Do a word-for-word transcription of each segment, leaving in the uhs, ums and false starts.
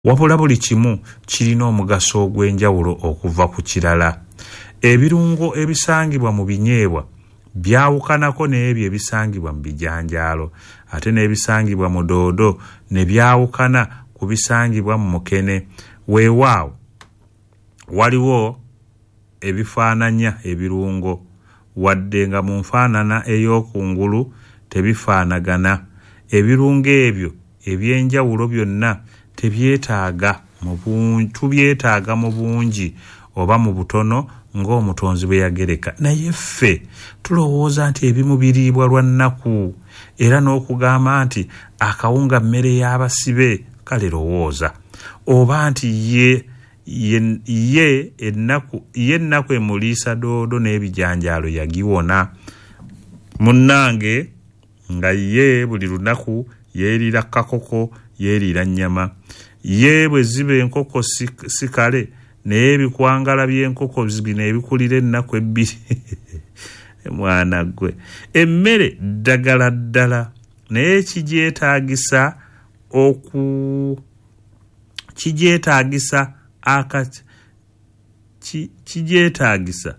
wabula buli kimu kirina omugaso ogw'enjawulo okuva ku kirala. Ebirungo ebisangibwa mu binyeebwa byawukanako n'ebyo ebisangibwa mu bijanjaalo, ate n'ebisangibwa mu doodo ne byawukana ku bisangibwa mu mukene. Weewaawo waliwo ebifaananya ebirungo, wadde nga mu nfaanana ey'okungulu tebifaanagana. Ebirungo ebyo eby'enjawulo byonna tebyetaaga mu bungi, tubyetaaga mu bungi oba mu butono ng'omutonzi bwe yagereka. Naye ffe tulowooza nti ebimu biriibwa lwa nnaku, era n'okugamba nti akawunga mmere y'abasibe, kale lowooza. Oba nti ye ye ye ennaku ye ennaku emuliisa doodo n'ebijanjaalo yagiwona. Munnange nga ye buli lunaku yeerira kakoko, yeerira nnyama. Ye bwe ziba enkoko sikale naye ebikwangala by'enkoko bino ebikulira ennaku ebbiri. Mwana gwe, emmere ddagala ddala, naye kigyetaagisa oku kigyetaagisa akati ki kigyetaagisa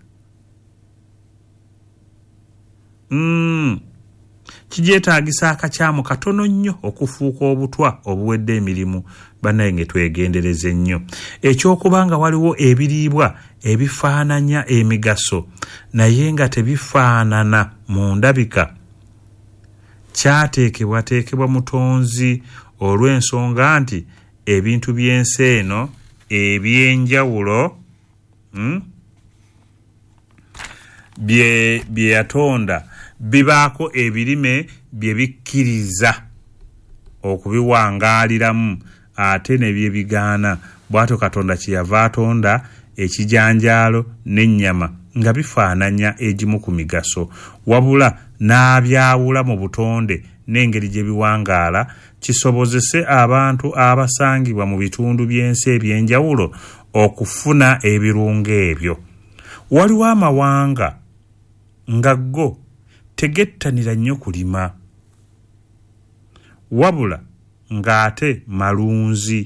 mm kigyetaagisa akakyamu katono nnyo okufuuka obutwa obuwedde emirimu. Bannaye nge twegendereze nnyo. Ekyokubanga waliwo ebiriibwa ebifaananya emigaso naye nga tebifaanana mu ndabika, kyateekebwateekebwa mutonzi olw'ensonga nti ebintu by'ensi eno eby'enjawulo mm, bye bye yatonda bibaako ebirime bye bikkiriza okubiwangaaliramu ate ne bye bigaana. Bw'atyo Katonda kyeyava atonda ekijanjaalo n'ennyama nga bifaananya egimu ku migaso, wabula n'abyawula mu butonde n'engeri gye biwangaala, kisobozese abantu abasangibwa mu bitundu by'ensi eby'enjawulo okufuna ebirungo ebyo. Waliwo amawanga nga go tegettanira nnyo kulima, wabula ng'ate malunzi.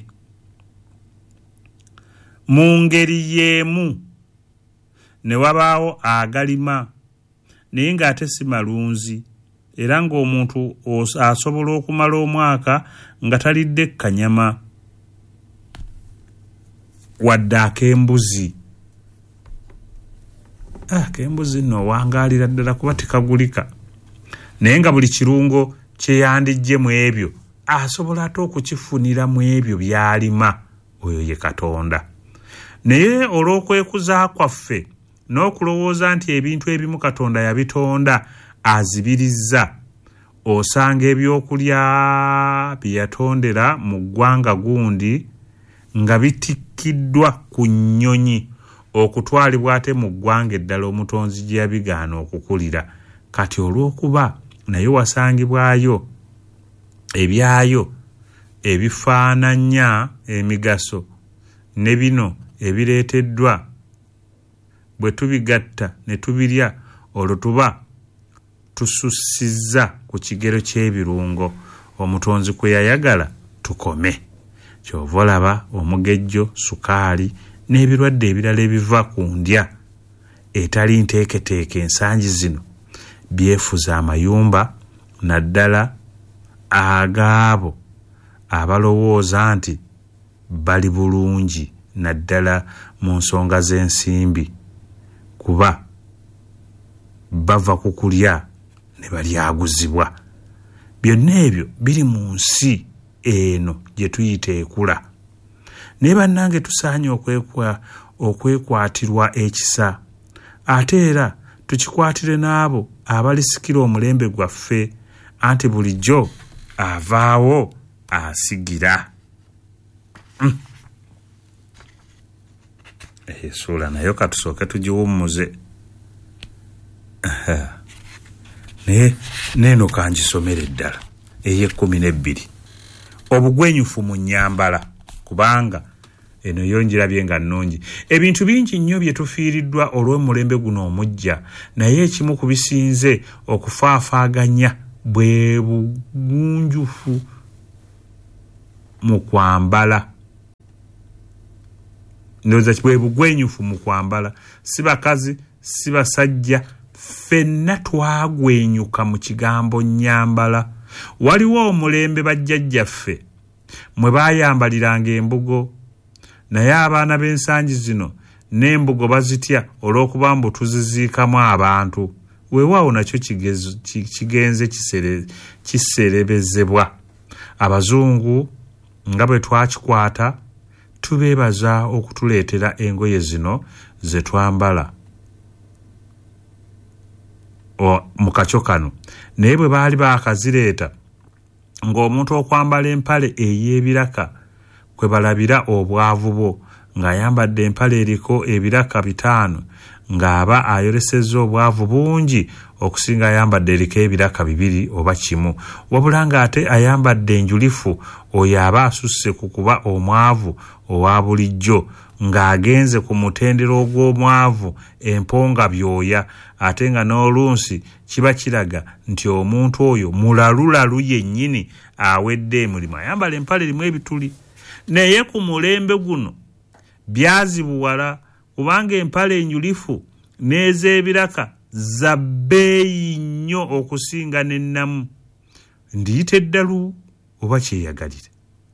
Mu ngeri y'emu ne wabaawo agalima naye ng'ate si malunzi, era ng'omuntu asobola okumala omwaka nga talidde kanyama wadde ak'embuzi. Ah, k'embuzi nno wangaalira ddala kuba tekagulika, naye nga buli kirungo kyeyandijje mu ebyo asobola ate okukifunira mu ebyo by'alima. Oyo ye Katonda. Naye olw'okwekuza kwaffe n'okulowooza nti ebintu ebimu Katonda yabitonda azibirizza, osanga ebyokulya bye yatondera mu ggwanga gundi nga bitikkiddwa ku nnyonyi okutwalibwa ate mu ggwanga eddala omutonzi gye yabigaana okukulira. Kati olw'okuba naye wasangibwayo ebyayo ebifaananya emigaso ne bino ebireeteddwa, bwe tubigatta ne tubirya, olwo tuba tusussizza ku kigero ky'ebirungo omutonzi kwe yayagala tukome. Kyova olaba omugejjo, sukaali n'ebirwadde ebirala ebiva ku ndya etali nteeketeeke ensangi zino byefuza amayumba, naddala agaabo abalowooza nti bali bulungi naddala mu nsonga z'ensimbi, kuba bava ku kulya ne balyaguzibwa. Byonna ebyo biri mu nsi eno gye tuyita ekula. Naye bannange tusaanye okwekwa okwekwatirwa ekisa, ate era tukikwatire n'abo abalisikira omulembe gwaffe anti bulijjo avaawo asigira. Mm. Esula nayo katusooke tugiwummuze. Naye neeno kangisomere ddala ey'ekkumi n'ebbiri, obugwenyufu mu nnyambala, kubanga eno yo ngirabye nga nnungi. Ebintu bingi nnyo bye tufiiriddwa olw'omulembe guno omujja, naye ekimu ku bisinze okufaafaaganya bwe bugunjufu mu kwambala. ndoza kibwe bugwenyufu mu kwambala si bakazi si basajja ffenna twagwenyuka mu kigambo nyambala. Waliwo omulembe bajjajjaffe mwe bayambaliranga embugo naye abaana b'ensangi zino n'embugo bazitya olw'okuba mbu tuziziikamu abantu. Weewaawo nakyo kigenze kiserebezebwa. Abazungu nga bwe twakikwata tubeebaza okutuleetera engoye zino ze twambala mu kacyo kano. Naye bwe baali baakazireeta ng'omuntu okwambala empale ey'ebiraka kwe balabira obwavu bwo ng'ayambadde empale eriko ebiraka bitaano ng'aba ayolesezza obwavu bungi okusinga ayambadde eriko ebiraka bibiri oba kimu. Wabula ng'ate ayambadde enjulifu oyo aba asusse ku kuba omwavu owa bulijjo ng'agenze ku mutendero ogw'omwavu emponga byoya, ate nga n'olunsi kiba kiraga nti omuntu oyo mulalulalu yennyini awedde emulimu ayambala empale erimu ebituli. Naye ku mulembe guno byazibuwala kubanga empale enjulifu n'ez'ebiraka za bbeeyi nnyo okusinga n'ennamu. Ndiyita eddalu oba kyeyagalire?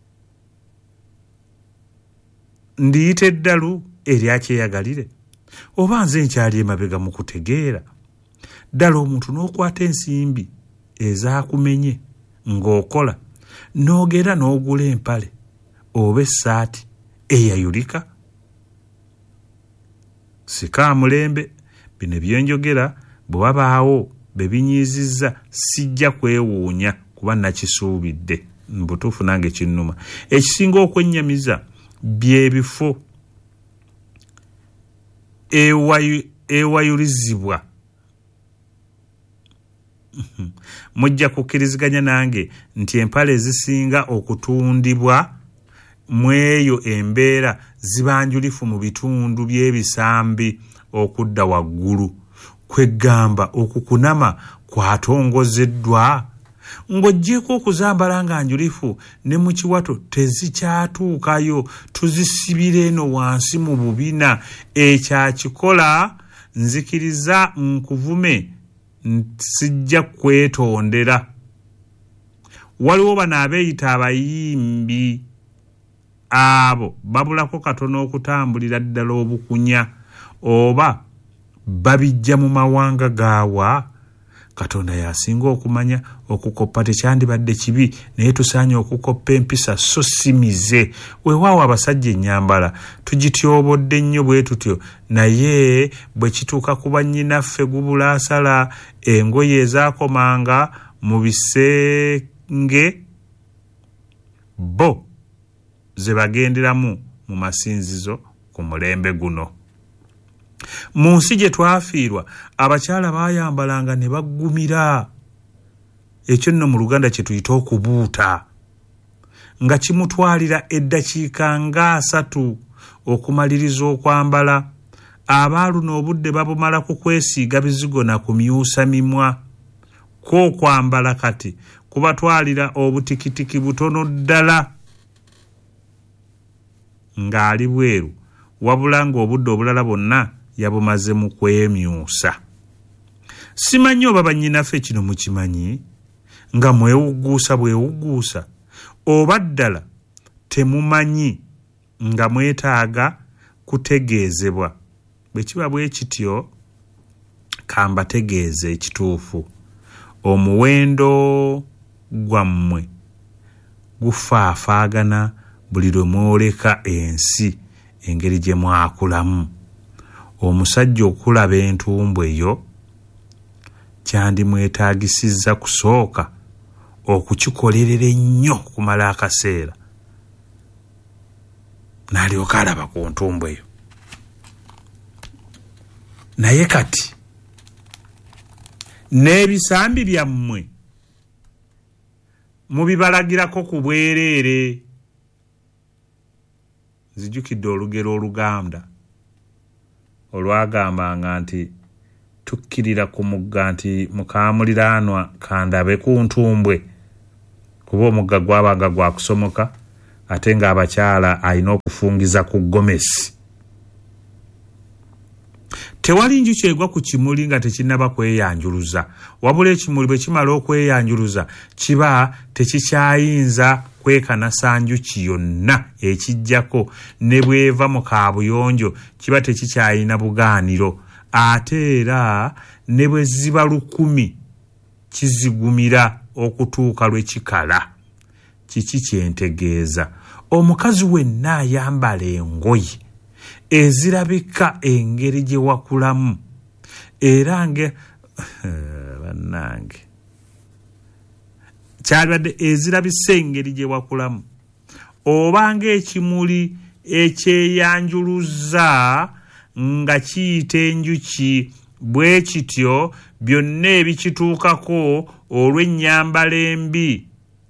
Ndiyita eddalu erya kyeyagalire oba nze nkyali emabega mu kutegeera? Ddala omuntu n'okwata ensimbi ezaakumenye ng'okola n'ogera n'ogula empale oba essaati eyayulika? Sika mulembe bino byenjogera bwe wabaawo be binyiizizza sijja kwewuunya kuba nakisuubidde. Mbutuufu nange kinnuma. Ekisinga okwennyamiza byebifo ewayulizibwa. Mujja kukkiriziganya nange nti empale ezisinga okutundibwa mweyo embeera zibanjulifu mu bitundu by'ebisambi okudda waggulu. Kwegamba okukunama kwatongozeddwa ng'oggyeko okuzambala nga njulifu ne mu kiwato tezikyatuukayo, tuzisibira eno wansi mu bubina. Ekyakikola nzikiriza nkuvume sijja kwetondera. Waliwo bano abeeyita abayimbi, abo babulako katono okutambulira ddala obukunya oba babijja mu mawanga gaawa. Katonda yasinga okumanya okukoppa tekyandibadde kibi, naye tusaanye okukoppa empisa so simize. Weewaawo abasajja ennyambala tugityobodde nnyo bwe tutyo, naye bwe kituuka ku bannyinaffe gubulaasala engoye ezaakomanga mu bisenge bo ze bagenderamu mu masinzizo ku mulembe guno. Mu nsi gye twafiirwa abakyala baayambalanga ne baggumira. Ekyo nno mu Luganda kye tuyita okubuuta, nga kimutwalira eddakiika nga asatu okumaliriza okwambala. Abaaluno obudde babumala ku kwesiiga bizigo na kumyusa mimwa. Ko okwambala kati kubatwalira obutikitiki butono ddala ng'ali bweru, wabula ng'obudde obulala bwonna yabumaze mu kwemyusa. Simanyi oba bannyinaffe kino mukimanyi nga mwewugguusa bwewugguusa, oba ddala temumanyi nga mwetaaga kutegeezebwa. Bwe kiba bwe kityo kambategeeze ekituufu. Omuwendo gwammwe gufaafaagana buli lwe mwoleka ensi engeri gye mwakulamu. Omusajja okulaba entumbwe eyo kyandimwetaagisizza kusooka okukikolerera ennyo kumala akaseera, n'alyoka alaba ku ntumbwe eyo. Naye kati n'ebisambi byammwe mubibalagirako ku bwereere. Nzijukidde olugero Oluganda olwagambanga nti tukkirira ku mugga nti mukamuliraanwa kandabe ku ntumbwe, kuba omugga gwabanga gwa kusomoka ate ng'abakyala alina okufungiza ku gomesi. Tewali njuki egwa ku kimuli nga tekinnaba kweyanjuluza, wabula ekimuli bwe kimala okweyanjuluza kiba tekikyayinza kwekanasa njuki yonna ekijjako, ne bweva mu kaabuyonjo kiba tekikyayina bugaaniro, ate era ne bwe ziba lukumi kizigumira okutuuka lwe kikala. Kiki kyentegeeza? Omukazi wenna ayambala engoye ezirabika engeri gye wakulamu era nge bannange kyalibadde ezirabisa engeri gye wakulamu oba ng'ekimuli ekyeyanjuluza nga kiyita enjuki, bwe kityo byonna ebikituukako olw'ennyambala embi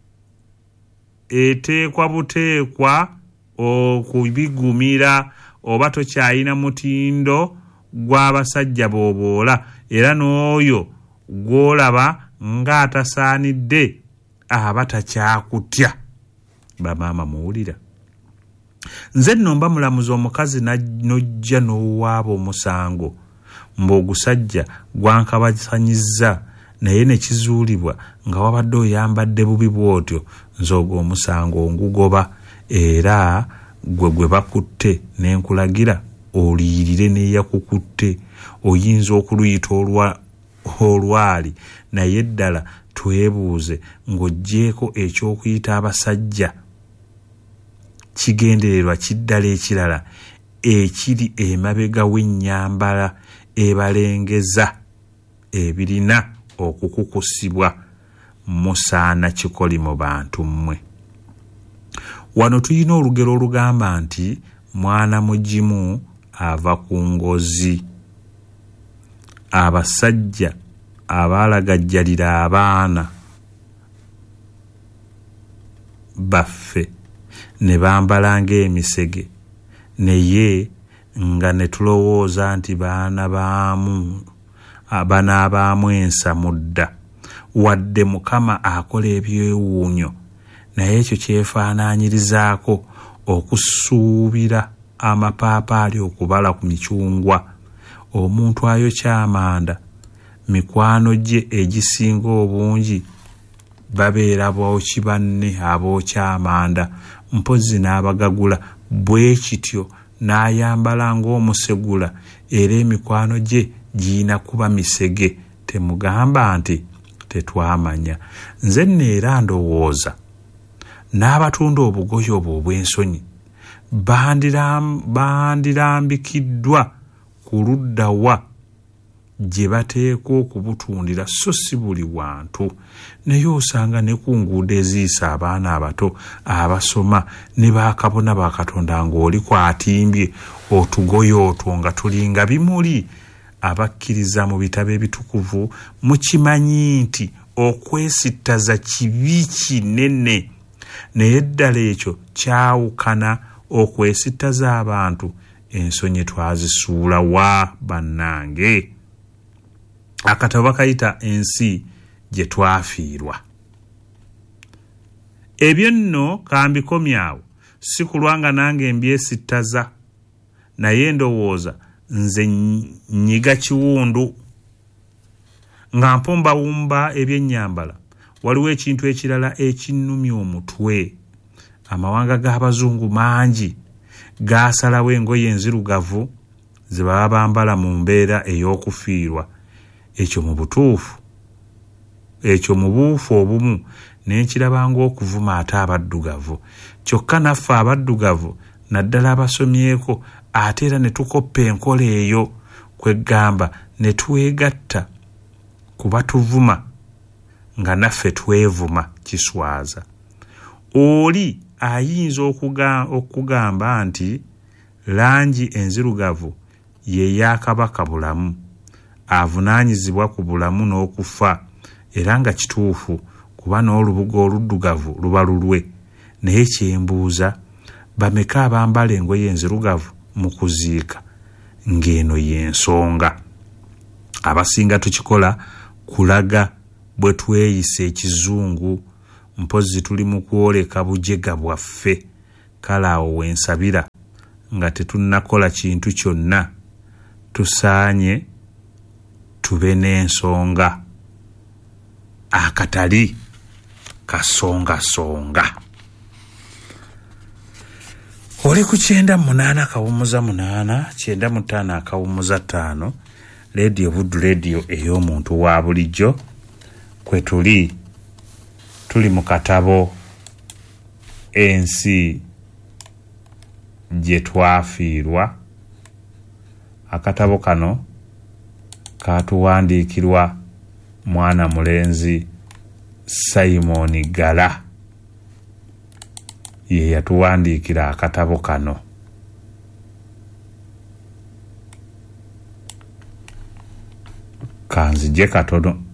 eteekwa buteekwa okubigumira, oba tokyayina mutindo gw'abasajja booboola, era n'oyo gw'olaba ng'atasaanidde aba takyakutya. Bamaama muwulira, nze nno mba mulamuzi omukazi n'ojja n'owaaba omusango mb'ogusajja gwankabasanyizza naye ne kizuulibwa nga wabadde oyambadde bubi bw'otyo, nze ogwo omusango ngugoba, era gwe gwe bakutte n'enkulagira oliyirire n'eyakukutte. Oyinza okuluyita olwa olwali, naye ddala twebuuze ng'oggyeko eky'okuyita abasajja kigendererwa kiddala ekirala ekiri emabega w'ennyambala ebalengeza ebirina okukukusibwa, musaana kikoli mu bantu mmwe. Wano tulina olugero olugamba nti mwana mugimu ava ku ngozi. Abasajja abaalagajjalira abaana baffe ne bambala ng'emisege, naye nga ne tulowooza nti baana baamu abanaabaamu ensa mudda, wadde Mukama akola ebyewuunyo, naye ekyo kyefaanaanyirizaako okusuubira amapaapaali okubala ku micungwa. Omuntu ayokya amanda, mikwano gye egisinga obungi babeera bwoki banne abookya amanda, mpozi n'abagagula, bwe kityo n'ayambala ng'omusegula, era emikwano gye giyina kuba misege. Temugamba nti tetwamanya. Nze neera ndowooza n'abatunda obugoye obwo obw'ensonyi bandiram, bandirambikiddwa ku ludda wa gye bateekwa okubutundira, so si buli wantu. Naye osanga ne ku nguudo eziyisa abaana abato abasoma ne bakabona bakatonda ng'oli kwatimbye otugoye otwo nga tulinga bimuli. Abakkiriza mu bitabo ebitukuvu mukimanyi nti okwesittaza kibi kinene, naye ddala ekyo kyawukana okwesittaza abantu. Ensonyi twazisuula wa bannange? Akatabo bakayita ensi gye twafiirwa. Ebyo nno kambikomyawo, si kulwanga nange mbyesittaza, naye ndowooza nze nyiga kiwundu nga mpumbawumba ebyennyambala. Waliwo ekintu ekirala ekinnumya omutwe. Amawanga g'abazungu mangi gaasalawo engoye enzirugavu ze baba bambala mu mbeera ey'okufiirwa. Ekyo mu butuufu, ekyo mu buufu obumu n'enkiraba ng'okuvuma ate abaddugavu. Kyokka naffe abaddugavu naddala abasomyeko ate era ne tukoppa enkola eyo, kwegamba ne twegatta kuba tuvuma nga naffe twevuma kiswaza. Oli ayinza okugamba nti langi enzirugavu ye yakabaka bulamu, avunaanyizibwa ku bulamu n'okufa, era nga kituufu kuba n'olubuga oluddugavu luba lulwe. Naye kyembuuza, bameka abambala engoye enzirugavu mu kuziika? Ng'eno y'ensonga. Abasinga tukikola kulaga bwe tweyisa ekizungu, mpozi tuli mu kwoleka bujega bwaffe. Kale awo wensabira nga tetunnakola kintu kyonna tusaanye tube n'ensonga akatali kasongasonga. Oli ku kyenda munaana akawumuza munaana kyenda mu ttaano akawumuza ttaano leediyo Buddu leediyo ey'omuntu wa bulijjo kwe tuli tuli mu katabo ensi gye twafiirwa. Akatabo kano katuwandiikirwa mwana mulenzi Simon Gala, ye yatuwandiikira akatabo kano. Kanzije katono